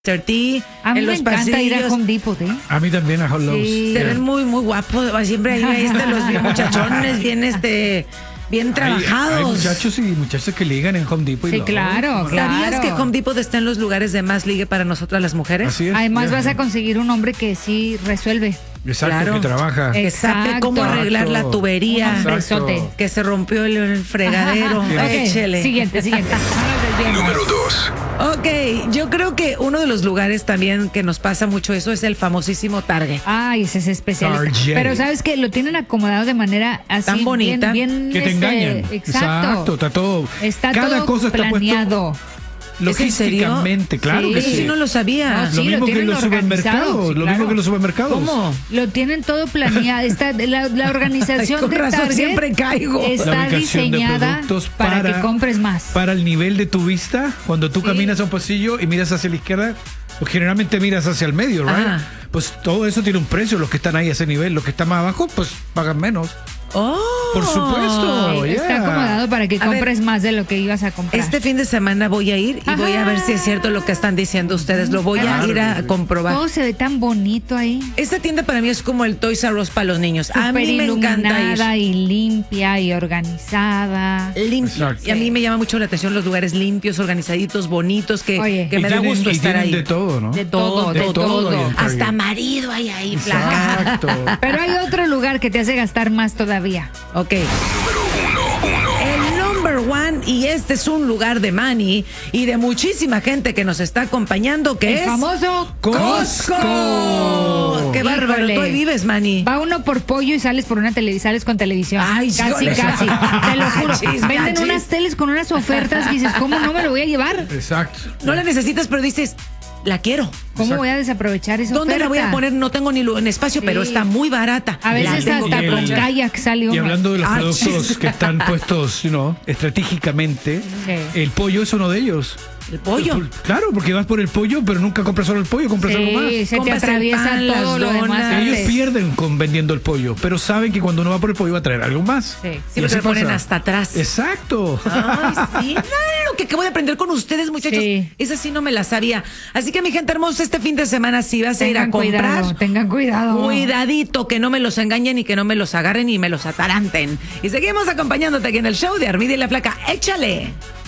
T, A mí en me los encanta ir a pasillos. Home Depot, ¿eh? A mí también, a Hot Loves. Sí. Se ven muy, muy guapos. Siempre ahí los bien muchachones, bien trabajados. Hay muchachos y muchachas que ligan en Home Depot. Sí, Loves. claro, ¿Sabías claro. que Home Depot está en los lugares de más ligue para nosotras las mujeres? Así es. Además Ya. vas a conseguir un hombre que sí resuelve. Exacto, Claro. que trabaja. Que sabe cómo Exacto. arreglar la tubería. Un Exacto. hombrezote. Que se rompió el fregadero. Ok, Échele. Siguiente. Número 2. Ok, yo creo que uno de los lugares también que nos pasa mucho eso es el famosísimo Target. Ay, ese es especialista. Target. Pero sabes que lo tienen acomodado de manera así Tan bonita. bien Que te engañan. Exacto. Está todo. Está cada todo cosa está planeado. puesto logísticamente, claro Sí. que Eso sí. sí no lo sabía. No, sí, Lo mismo lo que en tienen los organizado, supermercados. sí, Lo claro. mismo que en los supermercados. ¿Cómo? Lo tienen todo planeado. Está, la organización Con de razón Target siempre caigo. La está ubicación de diseñada productos para que compres más. Para el nivel de tu vista, cuando tú Sí. caminas a un pasillo y miras hacia la izquierda, pues generalmente miras hacia el medio, ¿right? Ajá. Pues todo eso tiene un precio. Los que están ahí a ese nivel, los que están más abajo, pues pagan menos. Oh. Por supuesto. Está yeah. acomodado para que A ver, compres más de lo que ibas a comprar. Este fin de semana voy a ir y voy a ver si es cierto lo que están diciendo ustedes. Lo voy a Claro ir a que sí. comprobar. Todo se ve tan bonito ahí. Esta tienda para mí es como el Toys R Us para los niños. A Súper mí me encanta iluminada ir. y limpia y organizada. Limpio. Exacto. Y a mí me llama mucho la atención los lugares limpios, organizaditos, bonitos, que Oye. me Y da tienen- gusto y estar tienen ahí. de todo, ¿no? De todo, de todo. ahí en Target. Hasta marido hay ahí, flaca. Exacto. Pero hay otro lugar que te hace gastar más todavía. Ok. El number one, y este es un lugar de Manny y de muchísima gente que nos está acompañando, que El es famoso Costco. Qué bárbaro, Híjole. tú ahí vives, Manny. Va uno por pollo y sales por una sales con televisión. Ay, casi, híjole. casi. Te lo juro. Achis, Venden achis. unas teles con unas ofertas que dices, ¿cómo no me lo voy a llevar? Exacto. No la necesitas, pero dices, la quiero. ¿Cómo Exacto. voy a desaprovechar esa ¿Dónde la voy a oferta? poner? No tengo ni en espacio, Sí. pero está muy barata. A veces La tengo hasta que con aprovechar. kayak sale uno. Y hablando de los Ah, productos chis. que están puestos, estratégicamente, Sí. el pollo es uno de ellos. El pollo. Claro, porque vas por el pollo, pero nunca compras solo el pollo, compras algo más. Sí, se te Compras el atraviesa pan, todo las lo demás. donas. Ellos antes. pierden con vendiendo el pollo, pero saben que cuando uno va por el pollo va a traer algo más. Sí. Y Siempre así se ponen pasa. hasta atrás. Exacto. Ay, sí. No, lo que acabo de aprender con ustedes, muchachos. Sí. Esa sí no me la sabía. Así que, mi gente hermosa, este fin de semana, si vas a ir a comprar, Tengan cuidado. cuidadito, que no me los engañen y que no me los agarren y me los ataranten. Y seguimos acompañándote aquí en el show de Armida y la Flaca. ¡Échale!